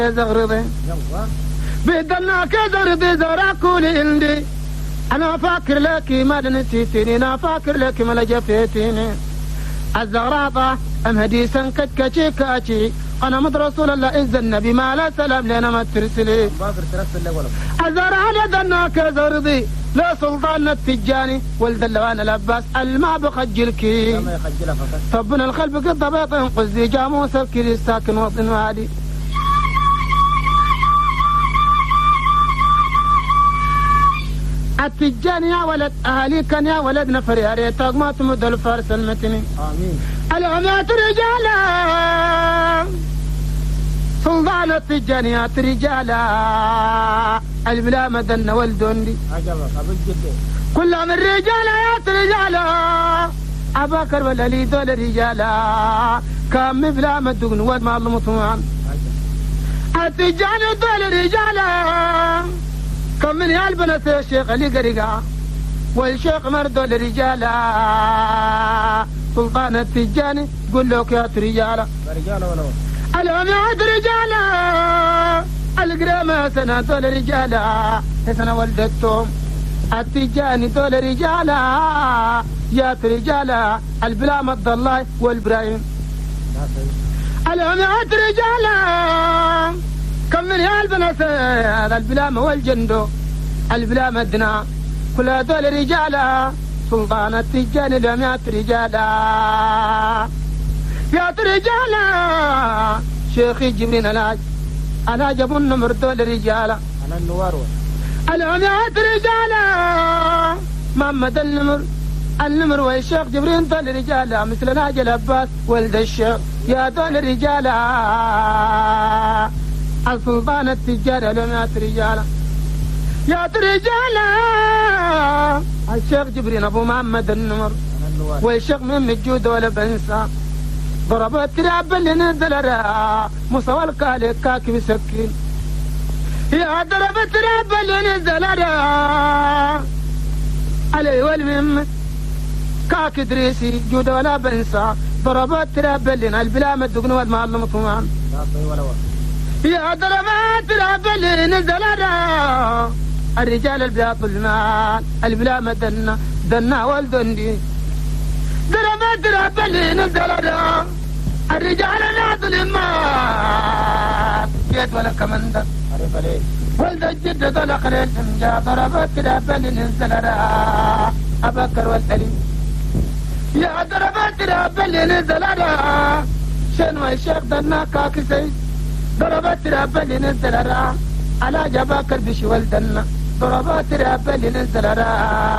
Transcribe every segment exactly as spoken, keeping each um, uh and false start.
زغرضي بدلناك زغرضي زراكولي عندي أنا فاكر لك ما نسيتني أنا فاكر لك ما لجفتيني الزغراطة أم هديسا كتكتشي كاتشي أنا مد رسول الله إذ النبي ما لا سلام لنا ما ترسلي الزغراطة دلناك زغرضي لا سلطان التجاني ولد اللوان العباس الماء بخجلكي طبنا الخلف قد بيطن قزي جاموس الكري ساكن وطن وادي التجاني يا ولد أهالي كان يا ولد نفر يا ريتك ما تمد الفارس المتني آمين العمات رجالا سلطان التجانيات رجالا البلا مدن والدندي عجبك أبو الجدي كلهم الرجالا يا رجالا أبا كربل لي دول رجالا كم بلا مدن والمال مطمئن التجاني دول رجالا كم من يالبنت الشيخ علي قريقا والشيخ مردو لرجالا سلطان التجاني قل لك يا رجالا رجالا ولا العميات رجالا القرامة سنة دول رجالا سنة ولدتهم التجاني دول رجالا يا رجالا البلا مد الله والبراهيم العميات رجالا كم من يالبنت هذا البلام والجندو البلام الدنا كل هذول رجالا سلطان التجاني العميات رجالا يا رجالا شيخي جبرين الاج انا جابوا النمر دول رجالا أنا النوار العميات رجالا محمد النمر النمر والشيخ جبرين دول رجالا مثل ناجي العباس ولد الشيخ يا دول رجالا السلطان التجاري العميات رجالا يا رجالا الشيخ جبرين ابو محمد النمر والشيخ من الجود ولا بنسى ضربت تراب اللي نزل را مصور الكالي كاكي بسكين يا ضربت تراب اللي نزل را علي والمم كاكي دريسي جود ولا بنسى ضربت تراب اللي البلا مدقن والمعلم طمان يا ضربت تراب اللي نزل را الرجال البياط المال البلا مدنا دنا والدندي ضربت تراب اللي نزل را الرجال ناضل المال يد ولا كمندر عرف عليه ولد الجد طلع خليل جا ضربت تراب اللي نزل را أبكر والتلي يا ضربت تراب اللي نزل را شنو الشيخ دنا كاكي سيد ضربت تراب اللي نزل را على جباك البشي والدنا ضربت تراب اللي نزل را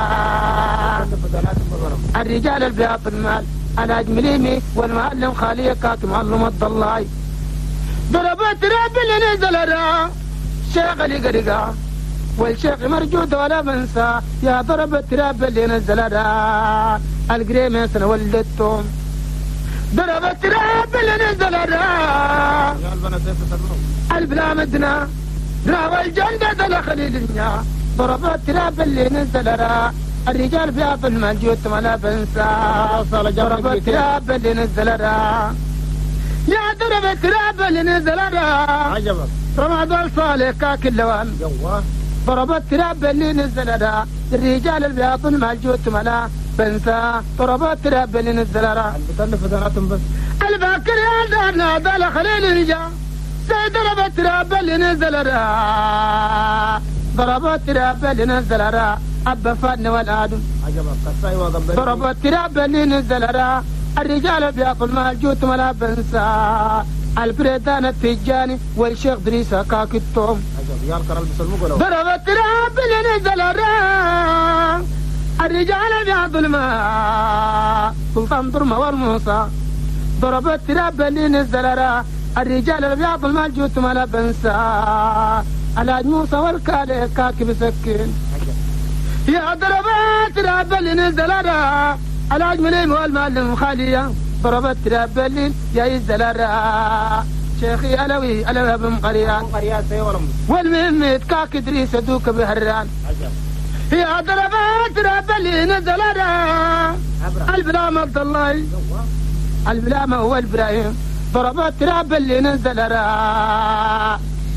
الرجال البياط المال انا اجمليمي والمعلم خالي كاك معلم الضلاي ضربت تراب اللي نزل را شيخ علي قريقا والشيخ مرجود ولا بنسى يا ضربت تراب اللي نزل را القريمة سنة ولدتهم ضربت تراب اللي نزل را يا البنا سيف تسلم البلا مدنا راوى الجنة دل خليل النيا ضربت تراب اللي نزل را الرجال في أطل ما جوت ولا بنسى ضربت تراب اللي نزل را يا ضربت تراب اللي نزل را عجبك رمضان صالح كاك اللوان جواه ضربت تراب اللي نزل را الرجال اللي بيعطن ما جوت ولا بنسى ضربت تراب اللي نزل را بتلف ذناتهم بس الباكر يا دارنا دل خليل النجا سيد ضربت تراب اللي نزل را ضربت تراب اللي نزل را أبا فادنا والآدم عجبك قصاي وقبل ضربت تراب اللي نزل را الرجال بياكل ما الجوت ولا بنسى البريدان التجاني والشيخ دريسة كاك التوم عجب يا الكرال بسلموك ولا ضربت تراب اللي نزل را الرجال بياكل الماء سلطان ضرمة والموسى ضربت تراب اللي نزل را الرجال اللي بيعطوا المال جوت ولا بنسى على موسى والكالي كاكي بسكين يا ضربت تراب اللي نزل را على اجملين والمعلم خالية ضربت تراب اللي يا يزل را شيخي علوي علوي ابن قريان قريان سي ورم والمهمت كاكي دريس دوك بهران عجب يا ضربت تراب اللي نزل را البلام عبد الله البلام هو الابراهيم ضربت تراب اللي نزل را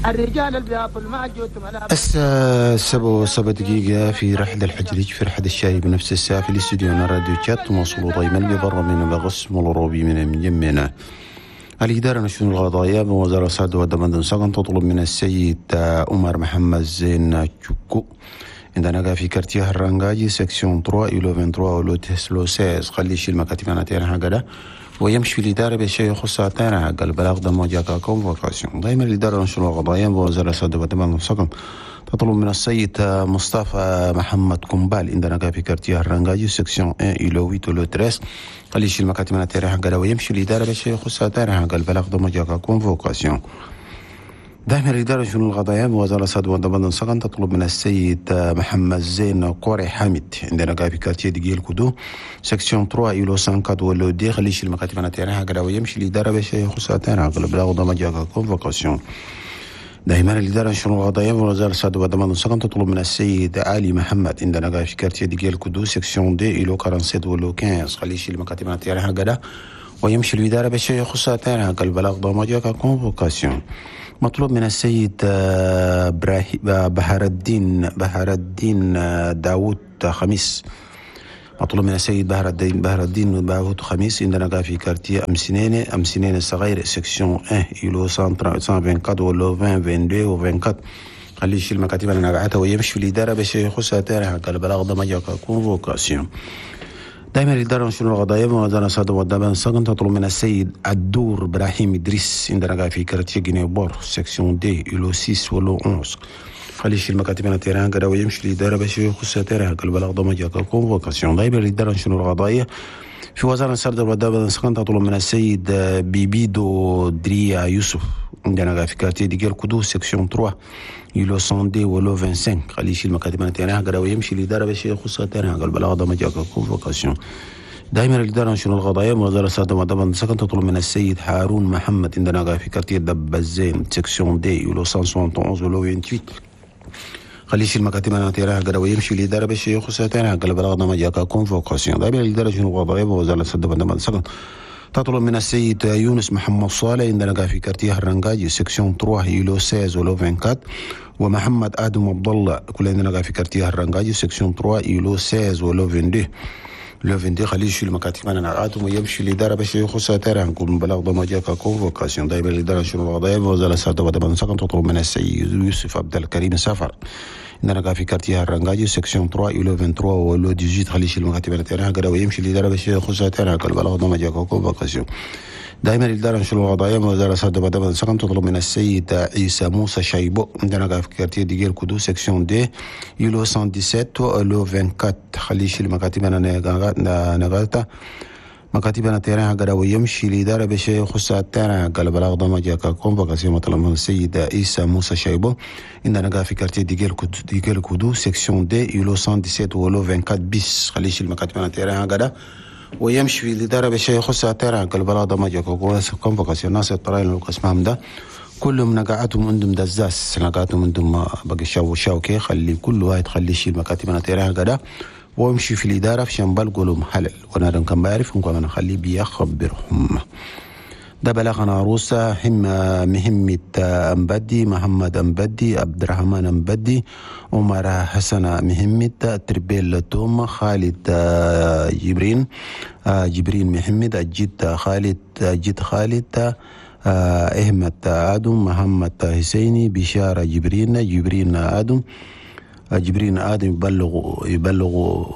الرجال البياض المعجود ملابس. الساعة سبعة وسبع دقيقة في رحلة الحجريج في رحلة الشاي بنفس الساعة في الاستديو راديو تشات مواصل دائما ببرامين بغسم والروبي من مجمنا. الإدارة نشون القضايا بوزارة الصحة والضمان سكن تطلب من السيد عمر محمد زين تشوكو عندنا في كارتيه الرنجاجي سكسيون ثلاثة إلى ثلاثة وعشرين ولو تسلو ساس خلي شيل مكاتب أنا تيرها كذا ويمشي الإدارة بشيء يخص تيرها قال بلاغ دم جاكا كونفوكاسيون. دائما الإدارة نشون القضايا بوزارة الصحة والضمان سكن تطلب من السيد مصطفى محمد كومبال عندنا في كارتيه الرنجاجي سكسيون واحد إلى ثمانية ولو ثلاثة خلي شيل مكاتب أنا تيرها كذا ويمشي الإدارة بشيء يخص تيرها قال بلاغ دم جاكا كونفوكاسيون. دائما الإدارة شؤون القضايا بوزارة الصحة والضمان سكن تطلب من السيد محمد زين قوري حامد عندنا في كارتيه دقيل كدو سكسيون ثلاثة إلى خمسة ولو دي خليش المكاتب أنا تيرها هكذا ويمشي الإدارة بشيء يخص تيرها قبل بلاغ ضمان جاكا كونفوكاسيون. دائما الإدارة شؤون القضايا بوزارة الصحة والضمان سكن تطلب من السيد علي محمد عندنا في كارتيه دقيل كدو سكسيون دي إلى سبعة وأربعين ولو خمسة خليش المكاتب أنا تيرها هكذا ويمشي الإدارة بشيء يخص تيرها قبل بلاغ ضمان جاكا كونفوكاسيون. مطلوب من السيد بهار الدين بهار الدين داوود خميس مطلوب من السيد بهار الدين بهار الدين داوود خميس عندنا في كارتيه أمسنين أمسنين الصغير سكسيون واحد إلى مئة وأربعة وعشرين ولا عشرين اثنين وعشرين و24 خلي يشيل المكاتب أنا نبعتها ويمشي في الإدارة باش يخصها تاريخ قال بلاغ ضمان كونفوكاسيون. دائما الإدارة نشون القضايا بوزارة الصحة والضمان سكن تطلب من السيد الدور إبراهيم إدريس عندنا في كارتيه جنيبور سكسيون دي إلى ستة ولا واحد خلي يشيل المكاتب أنا تيران كذا ويمشي الإدارة باش يخصها تاريخ قال بلاغ ضمان كونفوكاسيون. دائما الإدارة نشون القضايا في وزارة الصحة والضمان سكن تطلب من السيد بيبيدو دريا يوسف عندنا في كارتيه ديال كدو سكسيون ثلاثة إلى مية ولا خمسة وعشرين خلي يشيل المكاتب أنا تيران كذا ويمشي الإدارة باش يخصها تاريخ قال بلاغ ضمان كونفوكاسيون. دائما الإدارة نشون القضايا وزارة الصحة والضمان سكن تطلب من السيد هارون محمد عندنا في كارتيه دبزين سكسيون دي إلى مئة وواحد وستين ولا ثمانية وعشرين خلي يشيل المكاتب أنا تيرها كذا ويمشي الإدارة باش يخصها تاريخ قال بلاغ ضمان كونفوكاسيون. دائما الإدارة نشون القضايا وزارة الصحة والضمان سكن تطلب من السيد يونس محمد صالح عندنا في كارتيه الرنجاجي سكسيون ثلاثة إلى ستة ولا أربعة وعشرين ومحمد آدم عبد الله كل عندنا في كارتيه الرنجاجي سكسيون ثلاثة إلى ستة ولا اثنين وعشرين لو فيندي خليه يشيل المكاتب أنا نعاتهم ويمشي الإدارة باش يخصها تاريخ نكون بلاغ ضمان كونفوكاسيون. دائما الإدارة شنو القضايا وزارة الصحة والضمان سكن تطلب من السيد يوسف عبد الكريم سفر عندنا في كارتيه الرنجاجي سكسيون ثلاثة إلى ثلاثة وعشرين ولا ثمانية عشر خليه يشيل المكاتب أنا تاريخ كذا ويمشي الإدارة باش يخصها تاريخ بلاغ ضمان كونفوكاسيون. دائما الإدارة نشون القضايا وزارة الصحة والضمان سكن تطلب من السيد عيسى موسى شايبو عندنا في كارتيه ديال كدو سكسيون دي إلى مئة وسبعة عشر ولا أربعة وعشرين خلي يشيل المكاتب أنا نغالتا مكاتب أنا تيران هكذا ويمشي الإدارة باش يخصها تيران قال بلاغ ضمان كونفوكاسيون. مطلب من السيد عيسى موسى شايبو عندنا في كارتيه ديال كدو ديال كدو سكسيون دي إلى مئة وسبعة عشر ولا أربعة وعشرين بيس خلي يشيل المكاتب أنا تيران هكذا ويمشي في الإدارة باش يخصها تيران قال بلاغ ضمان كونفوكاسيون. ناس الطراين والقسمهم ده كلهم نقعتهم عندهم دزاس نقعتهم عندهم باقي شاو شاو كي خلي كل واحد خلي يشيل مكاتب أنا تيران هكذا ويمشي في الإدارة في شنبال قولهم حلل وانا كان بعرفهم كمان خليه بيخبرهم. ده بلغنا عروسة هم مهمة أمبدي محمد أمبدي عبد الرحمن أمبدي عمر حسن مهمة تربيل توم خالد جبرين جبرين محمد أجد خالد أجد خالد أحمد آدم محمد حسيني بشارة جبرين جبرين آدم جبرين آدم يبلغ يبلغ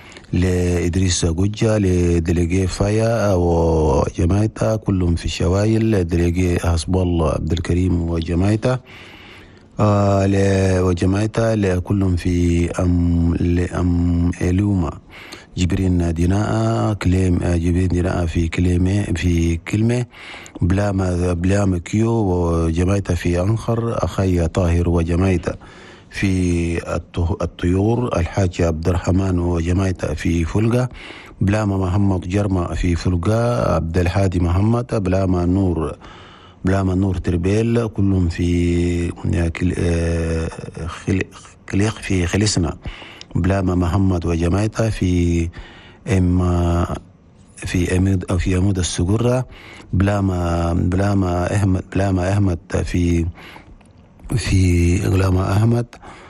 لإدريس جوجا لدليجي فايا وجماعته كلهم في الشوايل دليجي حسب الله عبد الكريم وجماعته آه وجماعته كلهم في أم لأم إلوما جبرين ديناء كلام جبرين ديناء في كلمة في كلمة بلام بلام كيو وجماعته في أنخر أخي طاهر وجماعته في الطيور الحاج عبد الرحمن وجماعته في فلقة بلاما محمد جرمة في فلقة عبد الحادي محمد بلاما نور بلاما نور تربيل كلهم في خليق في خليصنا بلاما محمد وجماعته في إما في أمود أو في عمود السجرة بلاما بلاما أحمد بلاما أحمد في في إقلام أحمد،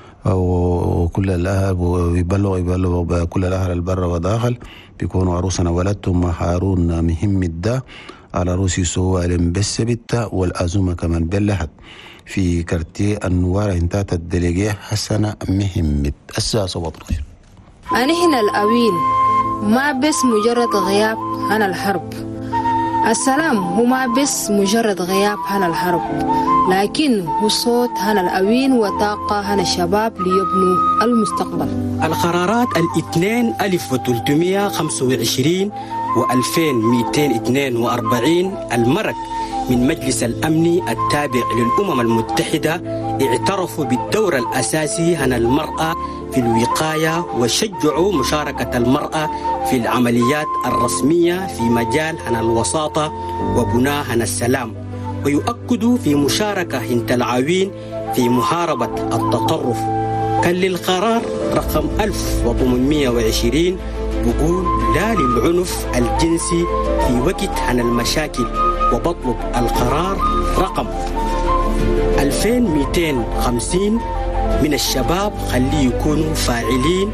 وكل الأهل ويبلغ يبلغ كل الأهل البر وداخل بيكونوا عروسنا ولدتهم هارون مهم الدا على روسي سوالم بس بتا والأزومة كمان بلحت في كارتيه النوار انتهت الدليجيه حسنة مهمة الساسة وطرش. أنا هنا الأوين ما بس مجرد غياب عن الحرب. السلام هو ما بس مجرد غياب عن الحرب، لكن هو صوت عن الأوين وطاقة عن الشباب ليبنوا المستقبل. القرارات الاثنين ألف وثلاثمائة وخمسة وعشرين وألفين مئتين واثنين وأربعين المرك من مجلس الأمن التابع للأمم المتحدة اعترفوا بالدور الأساسي عن المرأة في الوقاية وشجعوا مشاركة المرأة في العمليات الرسمية في مجال عن الوساطة وبناء عن السلام، ويؤكدوا في مشاركة هند العوين في محاربة التطرف. كان للقرار رقم ألف وثمانمائة وعشرين بقول لا للعنف الجنسي في وقت عن المشاكل، وبطلب القرار رقم ألفين ومئتين وخمسين من الشباب خليه يكونوا فاعلين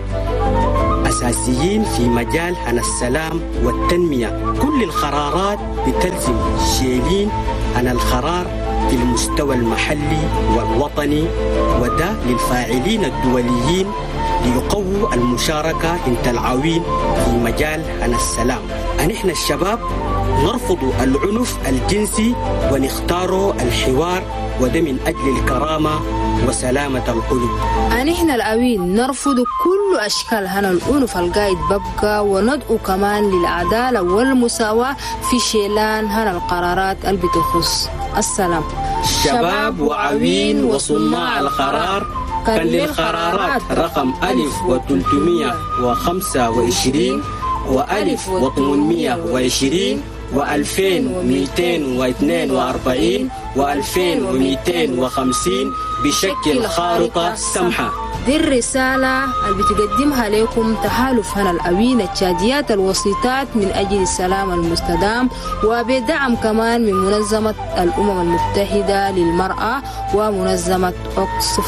أساسيين في مجال عن السلام والتنمية. كل القرارات بتلزم شيلين عن القرار في المستوى المحلي والوطني، وده للفاعلين الدوليين ليقووا المشاركة انت العوين في مجال عن السلام. نحن الشباب نرفض العنف الجنسي ونختار الحوار، وده من أجل الكرامة وسلامة القلوب. نحن الأوين نرفض كل أشكال هنا العنف القايد ببقى، وندعو كمان للعدالة والمساواة في شيلان هنا القرارات اللي بتخص السلام. شباب وعوين وصناع القرار كان للقرارات رقم ألف وثلاثمائة وخمسة وعشرين وألف وثمانمائة وعشرين وألفين ومئتين واثنين وأربعين وألفين ومئتين وخمسين بشكل خارطة سمحة. دي الرسالة اللي بتقدمها لكم تحالف هنا الأوين التشاديات الوسيطات من أجل السلام المستدام، وبدعم كمان من منظمة الأمم المتحدة للمرأة ومنظمة أوكسفام.